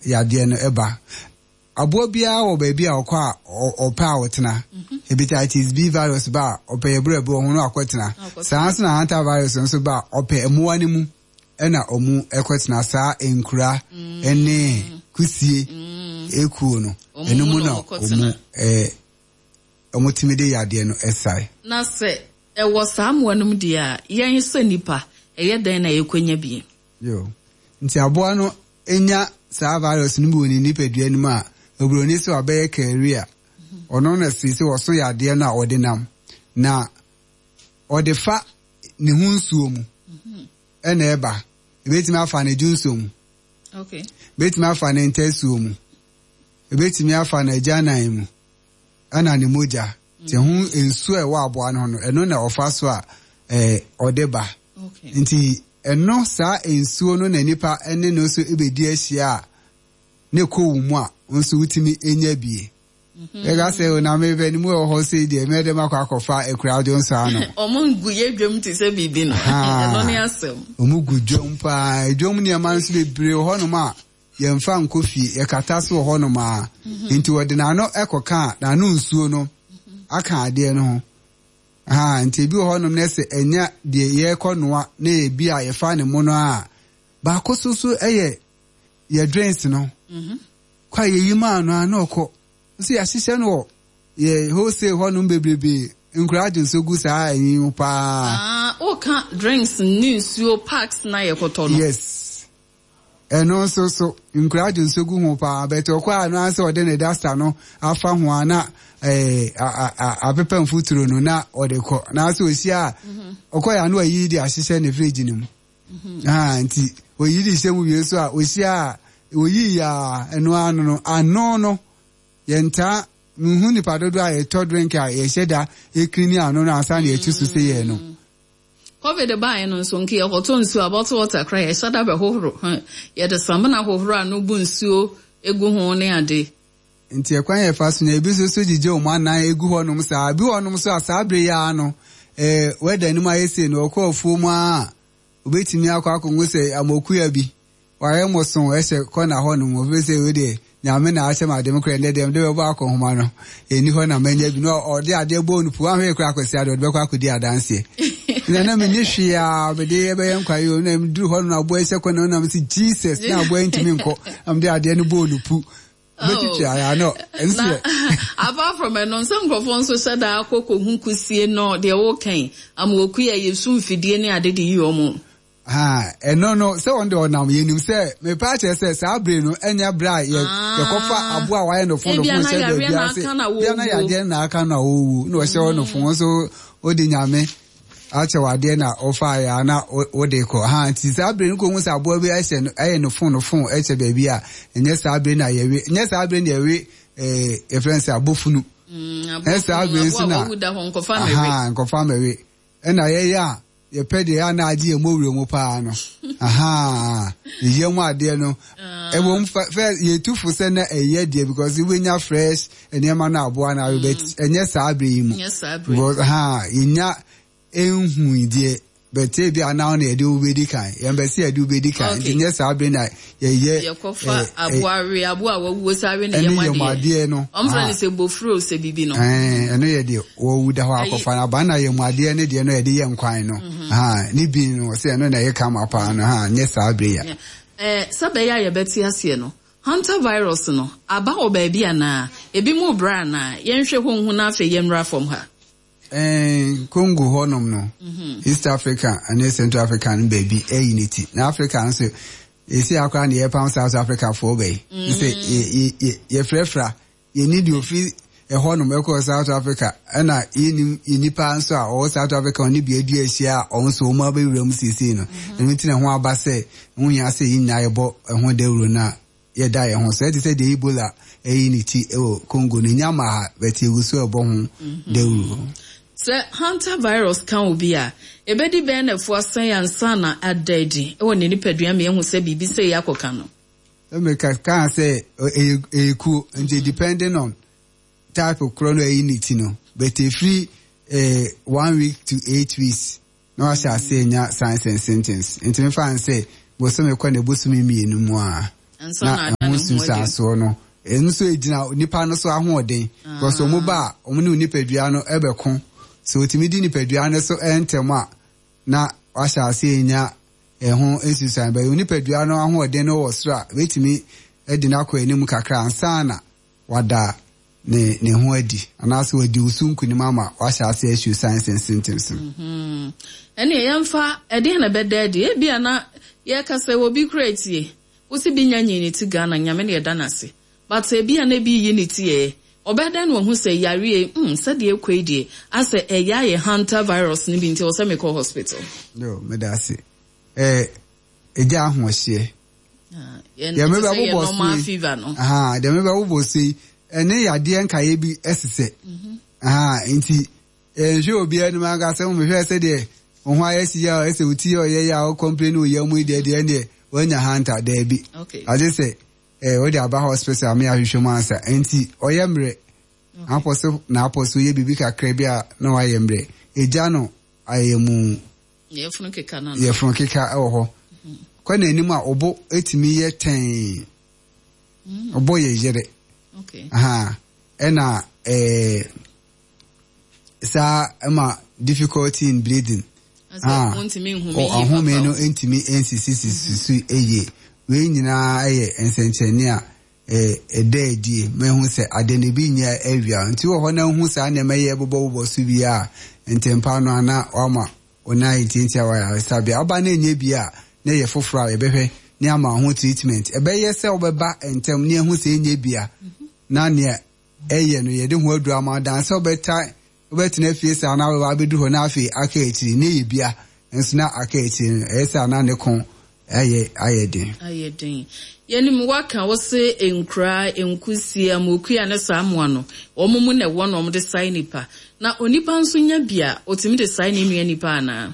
yade no eba abo bia wo ba bia okwa opa wotena hepatitis B virus ba opa yebrebe ho no akwetena sans na antivirus nso ba opa emuwa ne mu ena omu ekwetena saa enkura ene kusie ekuo no enemu na omu timide yade no esai na se ewo saa mwanum dia yen se nipa eye dan na yekwanya bi yo nti abo no enya saa virus no bi ni nipadua ni ma obroni so abaye career ono na sisi woso yade na odinam na odefa ne hunsuo mu ena eba ebetimi afa na junso mu okay betimi afa na ntesuo mu ebetimi afa na janan mu ana ne moja te hu ensuo ewa abo no no eno na ofa so a odeba okay nti eno saa ensuo no na nipa ene no so ebedi ahia ne ko wumu a nso wutimi enya bie ega se na mebe ni mu ho se de me de makwa akofa ekura jonsa ano omungu yedwam ti se bibi no no ne asem omugu dwom pa dwom ne man so bebre ho no ma yemfa nkofi ekata so ho no ma nti wode na no ekoka na no nsuo no aka ade no nti bi ho no ne se enya de ye konoa na ebi a ye fa ne mu no a ba kososo eye ye drinks no kwa ye yima no anoko si asise no ye hose ho no bebrebe encourage nso gu saa yin pa o ka drinks news yo packs na ye koto no yes eno so encourage nso gu ho pa beto kwa no anse ode ne dasta no afa ho ana apepa mfuturo no na ode ko na so osi a okoya no ayi di asise ne fridge ni mu nti oyi di se mu wie so a osi a oyi ya eno ano no yenta muhu ni padodo a eto drink a yesheda ekrini ano na asa na etu so se ye no covid ba no nso nke hoto nsu about water cry yesheda be hohoro ye de samna hohoro anu bu nsuo egu ho ne ade nti ekwan ye fa so na ebi so jije o ma na egu ho no sa bi ho no so asa abre ya no weda ni ma yese no okofu mu a obetimi akwa akonwo se amoku ya bi waye moson ese kona ho no mo vese we de nyame na ache ma democrat le dem de be ba ko homa no eni ho na manya bi no ode ade bonu pu ahwe kra kwasi ade be kwa akodi adanse na me nyhwia be de be yankwayo na me duru ho no abo ese kona na me si Jesus na abo ntimi nko am de ade no bonu pu betichi aya no ense apart from no some crofon so said akoko hunkusie no de wo kan am woku ya yesu mfidie ne ade de yi omo no se on de onam yenim se me pa che se sa bre no enya bra ye kofa abo a waye no fon no fon se de bia se bia na ya de na aka na owu no se on no fon so odi nyame ache wade na ofa ya na ode ko ti sa bre no ko mu sa abo bi ase no aye no fon eche ba bia enye sa bre na yewe enye sa bre na yewe e friends abofunu sa bre so na nkofa mewe ena ye ya ye pede ya na agi emowure mu pa no ye mu ade no e wo ye tufu se na eye de because we nya fresh enema na abo na bet enye sa abre yi mu because inya enhu ide bete bi ana na ede obedi kan ye mbese ede obedi kan enye sa abre na ye kofa abo awe abo a wo sare na ye mwade no omfra ni se bofro se bibi no eno ye de wo wuda ho akofa na ba na ye mwade ne de no ye de ye nkwan no ni bi no se eno na ye kama pa no nye sa abre ya sabe ya ye beti ase no hunter virus no aba o ba bia na ebi mu bra na ye nhwe honhu na afa ye mra from ha Congo honom no East Africa and Central African baby unity na Africa nso esi akwa na ye pound South Africa for bay say ye frefra ye need you feel e honom e ko South Africa na inipa nso a o South Africa oni bi adu asia o nso ma ba wuram sisi no enti na ho aba se hu ya se yinya ye bo ho dewuro na ye da ye ho so eti se de Ebola unity o Congo ni nyama ha beti eguso e bo ho dewuro hunter virus kan obi a ebedi be na fu asan ansa na adadi e woni nipadua me hu se bibi se yakoka no me kan say eku and depending on type of corona unity no but free 1 week to 8 weeks no I shall say nya signs and symptoms and me fan say bo so me kwa na bosumi mienu mu a na ho susa so no enso ejina nipa no so ahoden because omo ba omo ne nipadua no ebeko so otimi di nipadua no so entem a na washa ase enya ho esusan ba nipadua no ahoden no wosra wetimi edi na kwa enim kakra ansana wada ne ho adi anaso wadi usunku ni mama washa ase esusan symptoms ene yamfa ede na bedadi e bia na ye kase wo bi create usi binya nyini ti Ghana nyame ne danase but e bia na bi unity e obeda no hu se yare se de ekwedie ase eya ye hunter virus ni bi nti o se me call hospital no me da se eja ahohye ya me ba bo normal fever no de me ba bo se ene yade nkaye bi esese nti hwe obi anu ma ga se mo hwe se de ho ayesi ya ese uti o ye ya o complain o ye mu de ne wanya hunter there bi I say we dey about hospital me ahwehwe mu ansa enti oyemre aposo na aposo ye bibi kakra bi a na wayemre eja no ayemu ye funu keka na ye funu keka ho kwa na anim a obo etimi ye ten obo ye yere ena sa ama difficulty in breathing ahome no entimi nsisi eye we nyina eye ensenchene a ededi mehu se adene bi nya awia nti wo ho na hu sa na meye bobo su bi a ntempa no ana wama ona itintia wa sabia oba na enye bi a na ye foforo e behwe ni ama ho treatment e be ye se obeba entem ni hu se enye bi a na ne eye no ye de ho adu ama dan se obeta obetina fie sa na wa bedu ho na afi aka etiri ne yebia enso na aka etiri esa na ne kon ayeden yenim waka wo se enkra enkusi amokua ne samoa no omumu na wo no omde sai nipa na onipa nso nya bia otimi de sai ne nipa na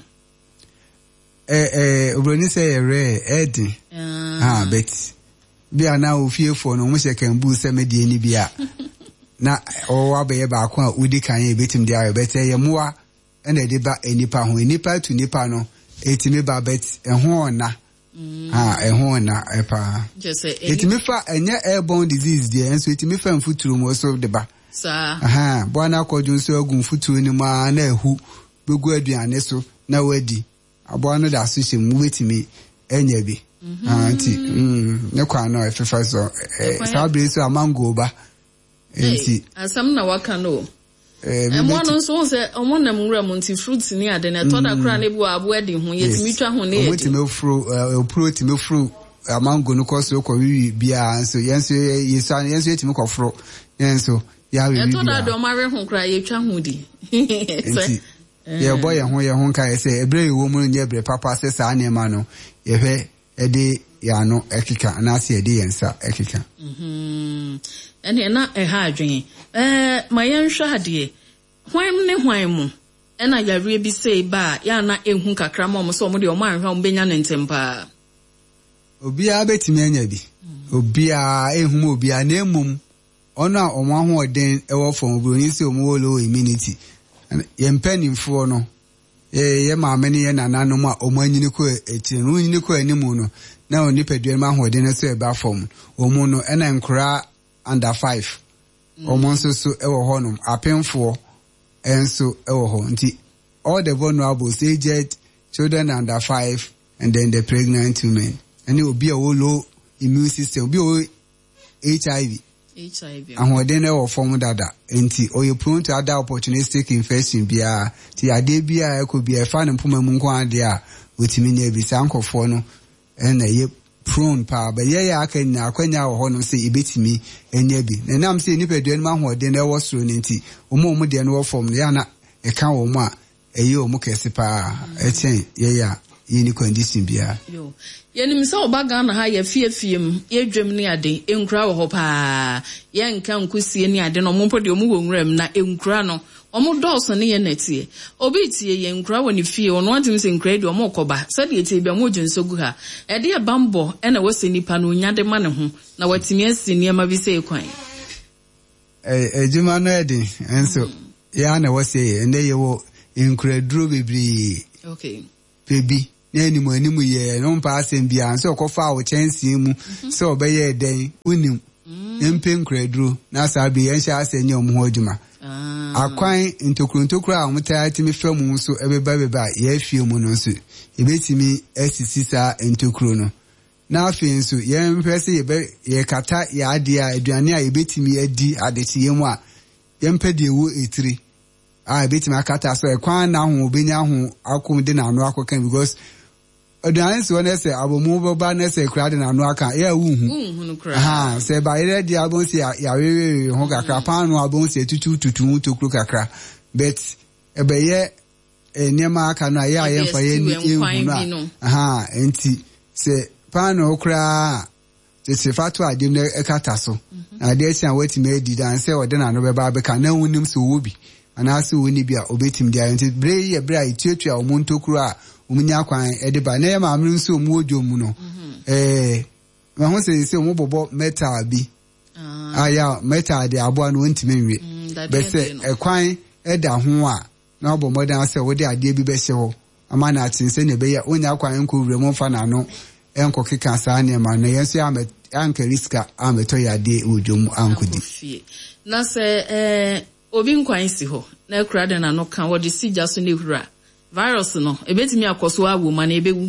obroni se ere edi bet bia na ofiefo no mo se kan bu se medie ni bia na owa be ba kwa udi kan ye betim dia bete ye moa ena de ba enipa ho enipa tu nipa no etimi ba bet ehon na ehon na epa etimi fa enye airborne disease de enso etimi fa mfuturu mo so de ba sa bwana akwadun so agun mfuturu ni ma na ehu begu aduane so na wadi abwa no da so hyem wetimi enya bi anti ne kwa no efefa so sabre so amango ba enti asam na waka no mo no so se omo na mura mo nti fruits ni ade na to da kra na bu abo adi ho yetimi twa ho na yeti wetimi fru amango no koso ko wi bia so yenso yetimi ko fro yenso ya wi bia to da do mare ho kra yetwa ho di ye boy ye ho nka se ebre wo mu nye ebre papa se sa na ma no ye hwe ede ya no ekika na se ede yensa ekika ene na ha adwen mayen hwa ade hwan ne hwan mu ena yare bi sei ba ya na ehu kakra ma mo so mo de o man hwa mo benya ne ntempa obia betimi anya bi obia ehu mo obia na emum ono a omo ho oden ewo fon obro se omo wolo immunity ye mpanimfo no ye maame ne ye nanano ma omo anyini ko etinu nyini ko animu no na oni padua ma ho oden so e ba fom omo no ena nkura under 5 omo so ewo ho no apemfo enso ewo ho nti all the vulnerable aged children under 5 and then the pregnant women and it will be a low immune system be HIV ahoden ewo form dada enti oye prone to other opportunistic infection bia ti ade bia ekobi e fa ne mpoma mu nko ade a otimi nya bi sankofo no na ye prone pa ba ye ya aka nya akwanya wo ho no se ibetimi enya bi na nam se ni pedua no ahoden ewo soro ne enti omo de no wo form ya na e ka wo mu a eye omo kese pa echen ye ya yini condition bia yo yenim se obaga na ha ye fiefiem ye dwem ne ade enkura wo ho pa ye nka nkusie ne ade no mompo de omu wonwuram na enkura no omu dose ne ye natie obi tie ye enkura woni fie ono atim se enkura de omu koba se de tie bia mo dwunsogu ha e de bambo e na wose nipa no nyade ma ne ho na watimi asini ma bi se kwan ejuma no ede enso ya na wose ene ye wo enkura duro bebri okay baby na animu ye no mpa asem bia so okofa wo chensi mu so obeye den unim empen kredru na sabi yen sha asenye omu adwuma akwan ntokuru a omutayati me fam so ebeba ye afie mu no so ebetimi asisi sa ntokuru no na afie nso yen mpese ye kata ya ade a aduane a ebetimi adi adeti yemu a yen pede ewo etiri ebetimi akata so ekwan na ho obenya ho akom de na anu akokan because aduane so na se abomu baba na se kra de na anu aka ya wuhu se ba ire di abon se ya wewe ho kakra panu abon se tutu ntokuru kakra but ebeye niema aka no ya yemfa ye ni ehu no enti se panu okra se fatu ade no ekata so na de tia wati me di dan se ode na no beba beka na wunim so wobi anase woni bia obetim dia enti bre ye bra ituatua omuntokuru a omunya kwan ediba na ma amru nso omu odwomu no ma ho se omu bobo metal bi ya metal de abo no ntime nwe be se ekwan eda ho a na obo modan se wo de ade bi be hye ho ama na atinse ne be ya onya kwan enko wuremu fa na no enko keka sa ne ma na yenso ya anka riska ameto ya de odwomu ankodi na se obi nkwan si ho na ekura de na no kan wo de sija so ne hura virus no ebetimi akoso awu ma na ebewu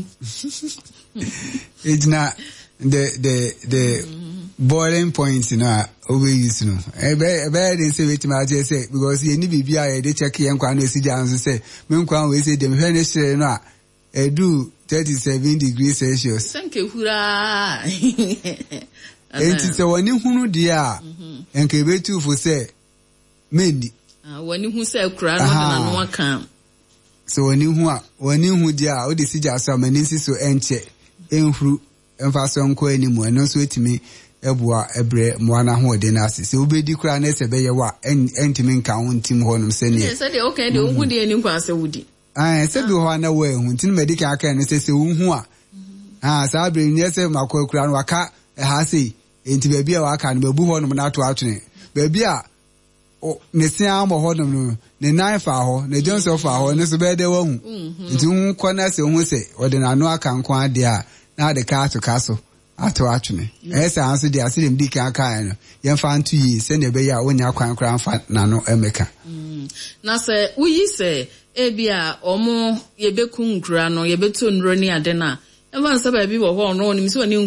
ejina the boiling point na over use no ebe dey say betimi aje say because ye ni bibia ye dey check ye nkwan no sija anso say me nkwan we say dem hwe ne hire no a edu 37 degrees Celsius sanke hura enti se woni hunu dia enke betu fo say mendi woni hu say kura no na no aka so wani hu dia o de sija so maninsi so enche enhuru emfa so nko animu eno so etimi ebua ebre moana ho de na ase se obedi kura na se beye wa entimi nka ho ntim ho nom se ne se de okay de hu de ani kwa se wudi se bi ho na we hu ntin medical aka ne se hu a sa bre ni se makwa kura no waka ha se enti ba bia waka no babu ho nom na ato atwene ba bia ne sia mo ho no ne nine fa ho ne Johnson fa ho ne so be de wahu nti hu kona se hu se ode na no aka nko ade a na de ka to kaso ato atwene esa anso de asem di kan kan no ye fa ntu yi se ne be ya onya kwan kran fa na no emeka na se uyi se ebia omo ye beku nkura no ye beto nro ni ade na e ma nsa ba bi wo ho no ni mi se